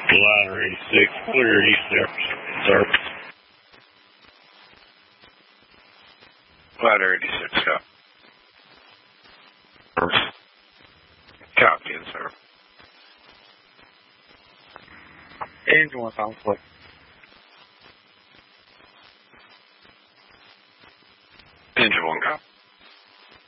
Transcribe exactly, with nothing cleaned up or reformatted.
Ladder eighty-six, clear east there, sir. Ladder eighty-six, yeah. Copy, sir. Angel one conflict.